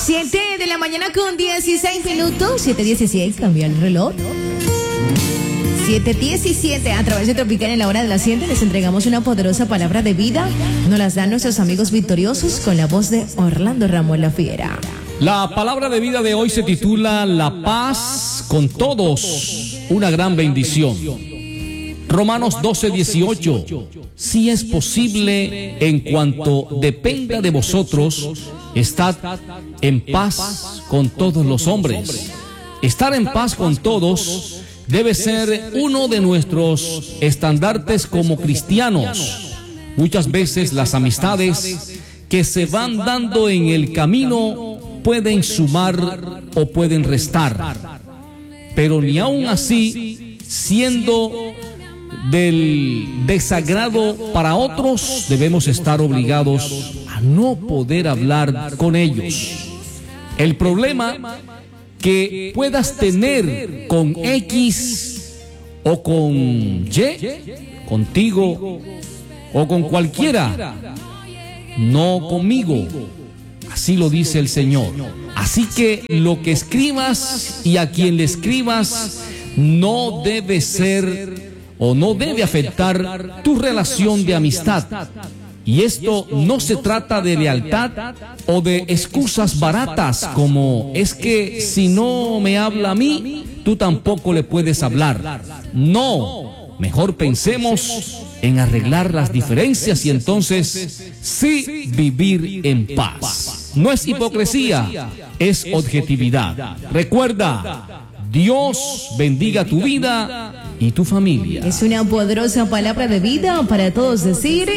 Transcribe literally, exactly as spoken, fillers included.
siete de la mañana con dieciséis minutos. siete dieciséis, cambia el reloj. siete diecisiete, a través de Tropical en la hora de las siete les entregamos una poderosa palabra de vida. Nos las dan nuestros amigos victoriosos con la voz de Orlando Ramos La Fiera. La palabra de vida de hoy se titula La paz con todos, una gran bendición. Romanos doce dieciocho. Si es posible, en cuanto dependa de vosotros, estad en paz con todos los hombres. Estar en paz con todos debe ser uno de nuestros estandartes como cristianos. Muchas veces las amistades que se van dando en el camino pueden sumar o pueden restar, pero ni aun así, siendo del desagrado para otros, debemos estar obligados a no poder hablar con ellos. El problema que puedas tener con X o con Y, contigo o con cualquiera, no conmigo. Así lo dice el Señor. Así que lo que escribas y a quien le escribas no debe ser o no debe afectar tu relación de amistad. Y esto no se trata de lealtad o de excusas baratas como es que si no me habla a mí, tú tampoco le puedes hablar. No, mejor pensemos en arreglar las diferencias y entonces sí vivir en paz. No es hipocresía, es objetividad. Recuerda, Dios bendiga tu vida y tu familia. Es una poderosa palabra de vida para todos decir...